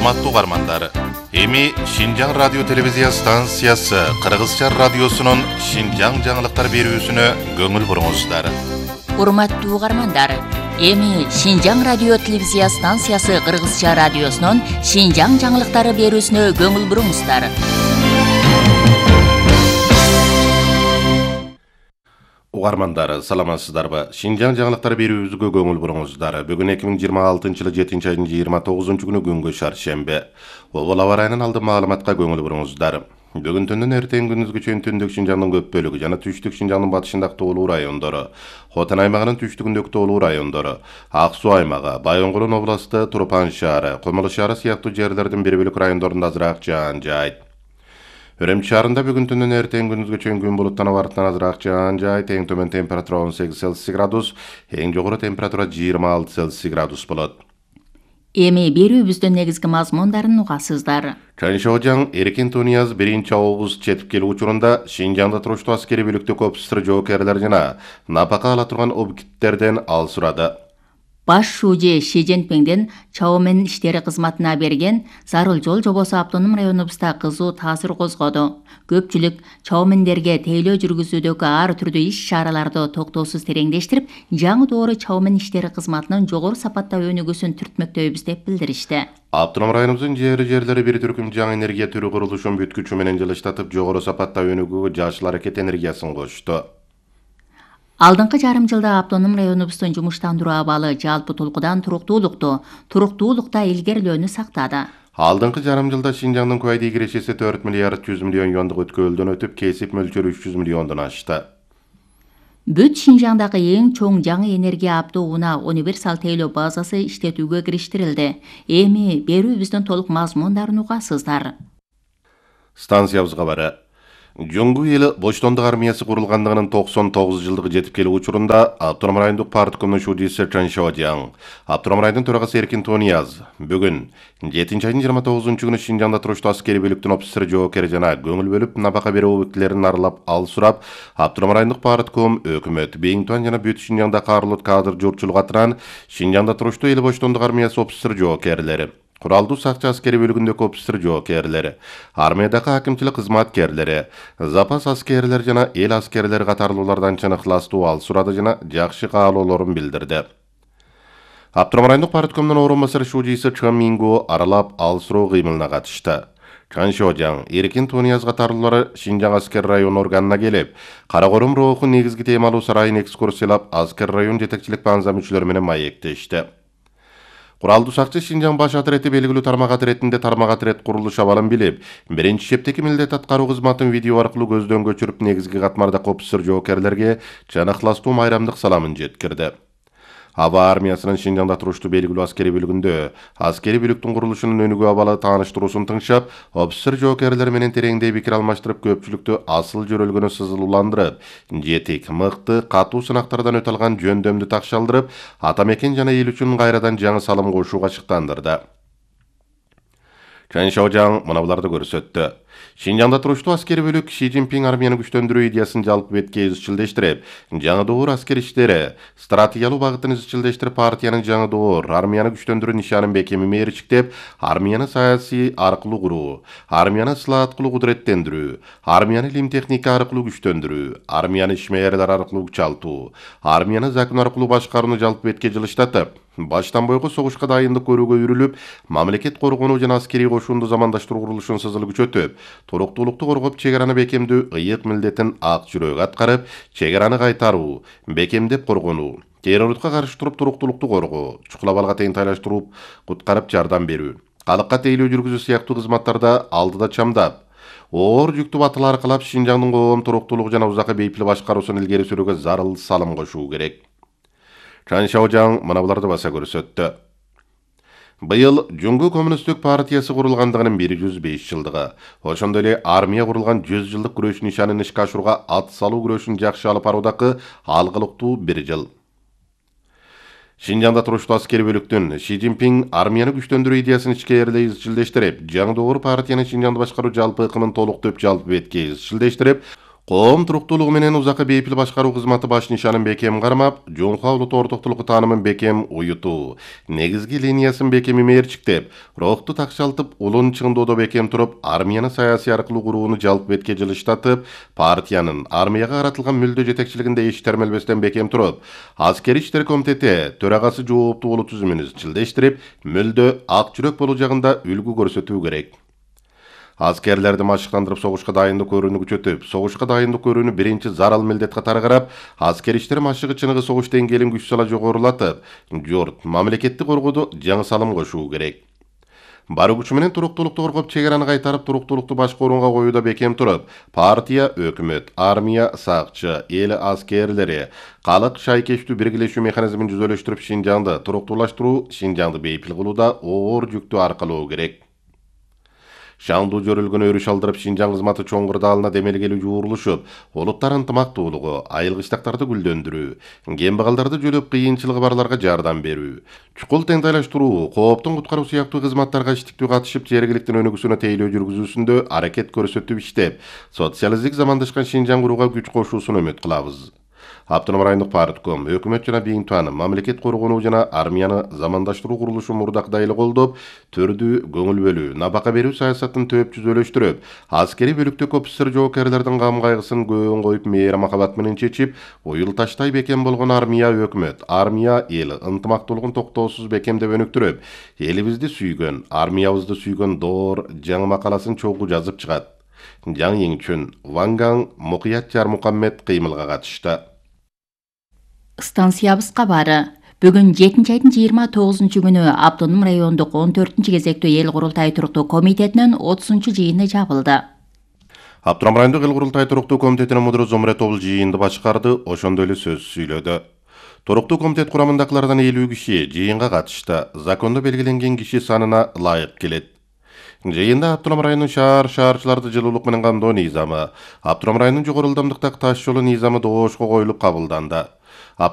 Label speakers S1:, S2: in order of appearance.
S1: Урматтуу угармандар, эми Шинжаң радио телевизия станциясы Кыргызча радиосунун Шинжаң жаңылыктар берүүсүнө көңүл буруңуздар.
S2: Урматтуу угармандар, эми Шинжаң радио телевизия станциясы Кыргызча радиосунун Шинжаң жаңылыктары берүүсүнө көңүл буруңуздар.
S1: Угармандар, саламатсыздарбы? Шинжаң жаңылыктар берүүбүзгө көңүл буруңуздар. Бүгүн 2026-жылы 7-айдын 29-күнү күнгө шаршембе. Обол аба ырайынын алдын маалыматка көңүл буруңуздар. Бүгүн түндүн эртең күндүзгө чейин түндүк Шинжаңдын көп бөлүгү жана түштүк Шинжаңдын батышындагы тоолуу райондору, Хотан аймагынын түштүгүндөгү тоолуу райондору, Ак Суу аймагы, Байонгулун областы, Турпан шаары, Комулу шаары сыяктуу жерлердин бир бөлүк райондорунда азыраак жаан жаайт. Үрөмчү шаарында бүгүн түндүн эртең күндүзгө чейин күн булуттанып артынан азыраак жаан жаайт. Эң төмөн температура 18 Цельсий градус, эң жогору температура 26 Цельсий градус болот.
S2: Эми берүүбүздүн негизги мазмундарын угасыздар.
S1: Чаншоожаң Эркин Тунияз 1-август жетип келүү учурунда Шинжаңда туруштуу аскери бөлүктү көпсүздөр жоокерлер жана напака ала турган объекттерден ал сурады.
S2: Баш шүүжө Ши Цзиньпиндин Чаомен иштери кызматына берген зарыл жол жобосу автоном районубузда кызуу таасир козгоду. Көпчүлүк Чаомендерге тейлөө жүргүзүүдөгү ар түрдүү иш-чараларды токтоосуз тереңдештирип, жаңы доору Чаомен иштери кызматынын жогору сапатта өнүгүүсүн түртмөктөйбүз деп билдиришти.
S1: Автоном районубуздун жерлери бир түркүм жаңы энергия түрү курулушун бүткүчү менен жылыштатып, жогору сапатта өнүгүүгө жашыл аракет энергиясын кошту.
S2: Алдыңкы жарым жылда автоном районубуздун жумуштандыруу абалы жалпы толкудан туруктуулукта илгерилөөнү сактады.
S1: Алдыңкы жарым жылда Шинжаңдын кубайдый кирешеси 4 миллиард 100 миллион юандык өткөлдөн өтүп, кесип мөлчөрү 300 миллиондон ашты.
S2: Бүт Шинжаңдагы эң чоң жаңы энергия аптуу унаа универсал тейлөө базасы иштетүүгө кириштирилди. Эми берүүбүздүн толук мазмундарын угасыздар.
S1: Станциябызга бары. Жоңгу эли Боштондук армиясы курулгандыгынын 99 жылдыгы жетип келүү учурунда Автоном райондук парткомдун шуудиси Чаншоожаң, Автоном районунун төрагасы Эркин Тунияз бүгүн 7-айдын 29-күнү Шинжаңда туруштуу аскери бөлүктүн офицер жоокери жана көңүл бөлүп напака берүү объектилерин аралап ал сурап, Автоном райондук партком, өкмөт, Бейиңтуан жана бүт Шинжаңда каарылуу кадр журтчулук атынан Шинжаңда туруштуу эли Боштондук армиясы офицер жоокерлери, Куралдуу сакчы аскери бөлүгүндөгү офицер жоокерлери, армиядагы акимчилик кызматкерлери, запас аскерлер жана эл аскерлери катарлуулардан чыныктуу ал сурады жана жакшы каалоолорун билдирди. Автоном райондук парткомдун орун басары шуудиси Чын Минго аралап ал суроо кыймылына катышты. Чаншоожаң Эркин Тунияз катарлуулары Шинжаң аскер район органына келип, Каракорум рооху негизги темалуу сарайын экскурсиялап, аскер район жетекчилик банза мүчөлөрү менен маектешти. Куралдуу сакчы Шинжаң баш отрети белгилүү тармак отретинде тармак отрет курулуш абалын билип, биринчи шептеги милдет аткаруу кызматын видео аркылуу көздөн көчүрүп, негизги катмардагы офицер жоокерлерге чаныктуу майрамдык саламын жеткирди. Аба армиясынын Шинжаңда туруштуу белгилүү аскери бөлүгүндө аскери бөлүктүн курулушунун өнүгүү абалы тааныштыруусун тыңшап, офицер жоокерлер менен тереңдей пикир алмаштырып, көпчүлүктү асыл жөрөлгөнү сызылууландырып, жетик, мыкты, катуу сынактардан өтө алган жөндөмдү такшалдырып, ата мекен жана эл үчүн кайрадан жаңы салым кошууга шыктандырды. Чаншоожаң мына буларды көрсөттү. Шинжаңда туруштуу аскери бөлүк Ши Цзиньпин армияны күчтөндүрүү идеясын жалпы бетке изчилдештирип, жаңы доор аскер иштери, стратегиялуу багытын изчилдештирип, партиянын жаңы доор армияны күчтөндүрүү нишанын бекеми ээрчиктеп, армияны саясий аркылуу куруу, армияны ысылаат кылуу кудуреттендирүү, армияны илим техника аркылуу күчтөндүрүү, армияны ишмээрлер аркылуу күчалтуу, армияны закон аркылуу башкарууну жалпы бетке жылыштатып, баштан бойго согушка дайындык көрүүгө үрүлүп, мамлекет коргонуу жана аскери кошунду замандаштыруу курулушун сызыл күчөтүп, туруктуулукту коргоп, чек араны бекемдүү ыйык милдетин ак жүрөк аткарып, чек араны кайтаруу, бекемдеп коргонуу, террордукка каршы туруп туруктуулукту коргоо, чукулабалга тентайлаштырып, куткарып жардам берүү, калыкка тейлөө жүргүзүү сыяктуу кызматтарда алдыда чамдап, оор жүктү батыл аркалап, Шинжаңдын коом туруктуулугу жана узакка бейпил башкаруусун илгери сүрүүгө зарыл салым кошуу керек. Чаншоожаң мына буларды баса көрсөттү. Быйыл Жоңгу коммунисттик партиясы курулгандыгынын 105 жылдыгы. Ошондой эле армия курулган 100 жылдык күрөш нишанын ишке ашырууга ат салуу күрөшүн жакшы алып баруудагы алгылыктуу бир жыл. Шинжаңда туруштуу аскери бөлүктүн Ши Цзиньпин армияны күчтөндүрүү идеясын ичкерилей изчилдештирип, жаңы доор партиянын Шинжаңды башкаруу жалпы ыкымын толуктоп жалпы бетке изчилдештирип, Коом туруктуулугу менен узакка бейпил башкаруу кызматы баш нишанын бекем кармап, Жоңхо улут ортоктулугу таанымын бекем уютуу, негизги линиясын бекем имээрчиктеп, рохту такшалтып, улун чыңдоодо бекем туруп, армияны саясий аркылуу курууну жалпы бетке жылыштатып, партиянын армияга каратылган мүлдө жетекчилигинде иш термелбестен бекем туруп, аскери иштер комитети төрагасы жооптуу болуу түзүмүн изчилдештирип, мүлдө ак жүрөк болуу жагында үлгү көрсөтүү керек. Аскерлерди машыктандырып согушка дайындык көрүүнү күчөтүп, согушка дайындык көрүүнү биринчи зарал милдет катары карап, аскер иштер машыгы чыныгы согуш деңгээлин күч сала жогорулатып, журт, мамлекетти коргоодо жаңы салым кошуу керек. Бар күчү менен туруктуулукту коргоп, чегераны кайтарып, туруктуулукту башкы орунга коюуда бекем туруп, партия, өкмөт, армия, сакчы, эл аскерлери, калк шайкештүү биргелешүү механизмин жүзөлөштүрүп, Шинжаңды туруктуулаштыруу, Шинжаңды бейпил кылууда оор жүктү аркалоо керек. Шаңдуу жөрүлгөн өрүш алдырып, Шинжаң кызматы чоң кырдаалына демелгелүү жуурулушуп, улуттар ынтымактуулугу, айылгычтактарды гүлдөндүрүү, кембагалдарды жөлөп кыйынчылыгы барларга жардам берүү, чукул теңдайлаштыруу, кооптон куткаруу сыяктуу кызматтарга иштиктүү катышып, жергиликтин өнүгүүсүнө тейлөө жүргүзүүсүндө аракет көрсөтүп иштеп, социалисттик замандашкан Шинжаң курууга күч кошуусун үмүт кылабыз. Автоном райондук партком, өкмөт жана бийинтуаны, мамлекет коргонуу жана армияны замандаштыруу курулушу мурдакта эле колдоп, төрдүү, көңүл бөлүү, набакка берүү саясатын төп жүзөлөштүрүп, аскери бөлүктөгү офицер жоокерлердин кам кайгысын көөн коюп, мээри махабат менен чечип, уюл таштай бекем болгон армия, өкмөт, армия, эл ынтымактуулугун токтоосуз бекемдеп өнүктүрүп, элибизди сүйгөн, армиябызды сүйгөн доор жаңы макаласын чогуу жазып чыгат. Жаң Еңчүн, Ванган, Мукуят Жармукаммед кыймылга катышты.
S2: Станциябыз кабары. Бүгүн 7 айдын 29 күнү Автоном райондук 14 кезектүү эл курултай туруктуу комитетинин 30 жыйыны жабылды.
S1: Автоном райондук эл курултай туруктуу комитетинин мудуру Зумре Тобул жыйынды башкарды, ошондой эле сөз сүйлөдү. Туруктуу комитет курамындагылардан 50 киши жыйынга катышты. Закондо белгиленген киши санына ылайык келет. Жыйында Автоном районунун шаарчыларды жылуулук менен камдоо низамы, Автоном районунун жогору ылдамдыктагы таш жолу низамы доошко коюлуп кабылданды.